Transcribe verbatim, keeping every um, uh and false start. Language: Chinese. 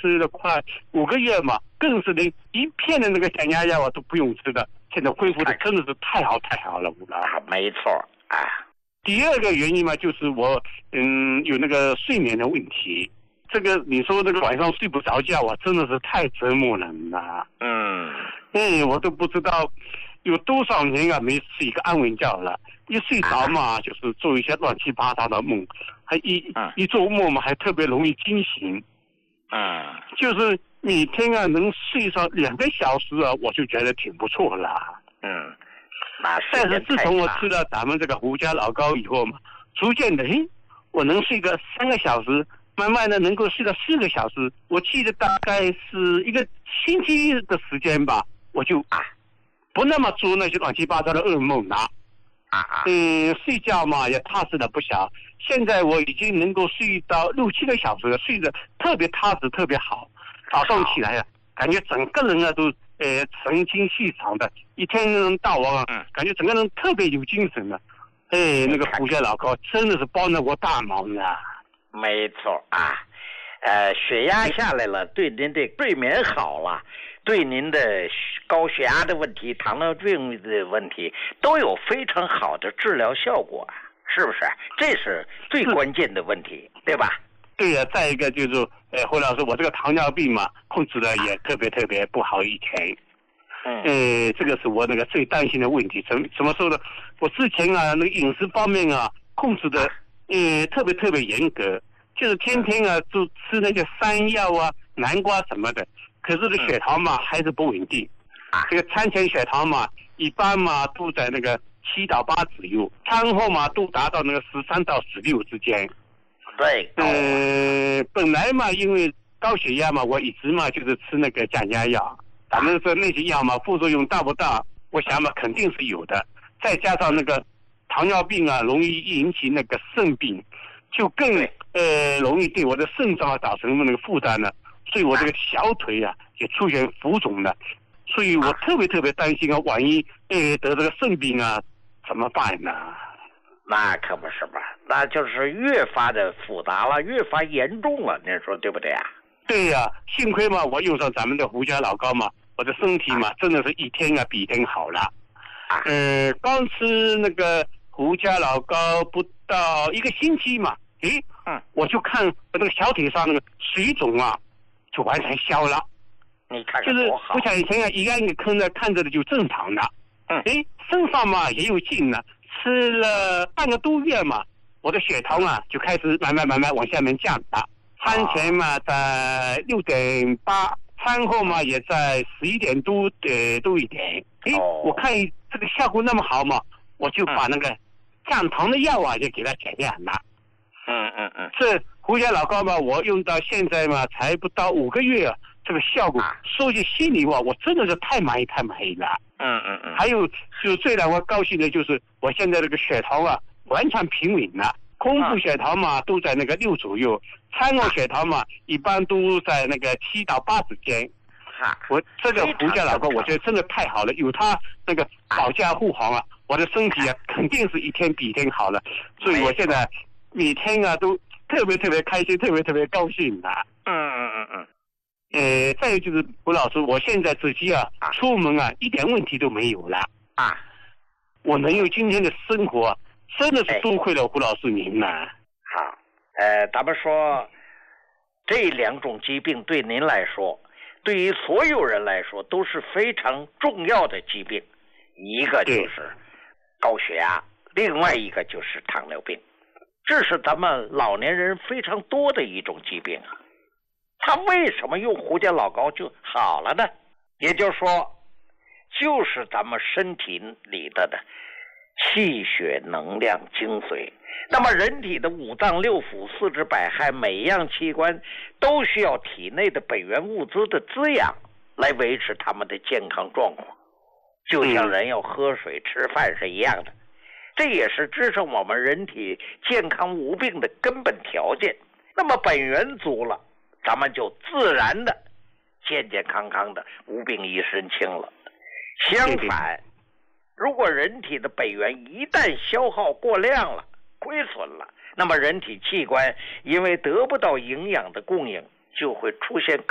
吃了快五个月嘛，更是连一片的那个降压药啊都不用吃的，现在恢复的真的是太好太好了，吴老师。 啊，没错啊。 第二个原因嘛，就是我嗯有那个睡眠的问题。这个你说这个晚上睡不着觉啊，真的是太折磨人了。 嗯， 哎，我都不知道有多少年啊没睡一个安稳觉了。一睡着嘛，就是做一些乱七八糟的梦，还一、嗯、一做梦嘛，还特别容易惊醒。 嗯， 就是每天啊能睡上两个小时啊，我就觉得挺不错了。 嗯， 但是自从我吃了咱们这个胡家老膏以后嘛，逐渐的，哎，我能睡个三个小时。慢慢的能够睡到四个小时，我记得大概是一个星期的时间吧，我就啊不那么做那些乱七八糟的噩梦了。啊，嗯，睡觉嘛也踏实了不小。现在我已经能够睡到六七个小时了，睡得特别踏实，特别好。早上起来啊，感觉整个人啊都呃神清气爽的，一天到晚啊，感觉整个人特别有精神了。哎，那个胡家老膏真的是帮了我大忙啊。 没错啊，呃，血压下来了，对您的睡眠好了，对您的高血压的问题、糖尿病的问题都有非常好的治疗效果，是不是？这是最关键的问题，对吧？ 对呀、啊，再一个就是，呃，胡老师，我这个糖尿病嘛，控制的也特别特别不好以前。嗯，呃，这个是我那个最担心的问题。怎怎么说呢？我之前啊，那个饮食方面啊，控制的。呃，特别特别严格，就是天天啊，就吃那些山药啊、南瓜什么的。可是这血糖嘛，还是不稳定。这个餐前血糖嘛，一般嘛都在那个七到八左右，餐后嘛都达到那个十三到十六之间。 对。 呃，本来嘛，因为高血压嘛，我一直嘛就是吃那个降压药。咱们说那些药嘛，副作用大不大？我想嘛，肯定是有的。再加上那个。糖尿病啊，容易引起那个肾病，就更呃容易对我的肾脏啊造成那个负担了，所以我这个小腿啊也出现浮肿了，所以我特别特别担心啊，万一呃得这个肾病啊怎么办呢？ 那可不是吧，那就是越发的复杂了，越发严重了，您说对不对啊？ 对呀、啊，幸亏嘛，我用上咱们的胡家老膏嘛，我的身体嘛真的是一天啊比一天好了。呃，刚吃那个胡家老膏不到一个星期嘛，诶，嗯，我就看我那个小腿上那个水肿啊，就完全消了。 你看看多好！ 就是不像以前啊，一按一个坑呢，看着的就正常的。 嗯， 诶，身上嘛也有劲了，吃了半个多月嘛，我的血糖啊就开始慢慢慢慢往下面降了。餐前嘛在六点八，餐后嘛也在十一点多呃多一点。诶，哦、我看这个效果那么好嘛，我就把那个降糖的药啊就给它减量了。 嗯嗯嗯。 这胡家老膏嘛，我用到现在嘛才不到五个月啊，这个效果，说句心里话，我真的是太满意太满意了。 嗯嗯嗯。 还有就最让我高兴的就是我现在这个血糖啊完全平稳了，空腹血糖嘛都在那个六左右，餐后血糖嘛一般都在那个七到八之间。我这个胡家老膏，我觉得真的太好了，有他那个保驾护航啊，我的身体啊肯定是一天比一天好了，所以我现在每天啊都特别特别开心，特别特别高兴的。 嗯嗯嗯嗯。 呃，再有就是胡老师，我现在自己啊出门啊一点问题都没有了啊， 我能有今天的生活，真的是多亏了胡老师您呐。 好，呃，咱们说这两种疾病对您来说，对于所有人来说都是非常重要的疾病，一个就是高血压，另外一个就是糖尿病，这是咱们老年人非常多的一种疾病啊。他为什么用胡家老膏就好了呢？也就是说，就是咱们身体里的的气血能量精髓。那么人体的五脏六腑四肢百骸每一样器官都需要体内的本源物资的滋养来维持他们的健康状况，就像人要喝水吃饭是一样的，这也是支撑我们人体健康无病的根本条件。那么本源足了，咱们就自然的健健康康的无病一身轻了。相反，如果人体的本源一旦消耗过量了，亏损了，那么人体器官因为得不到营养的供应，就会出现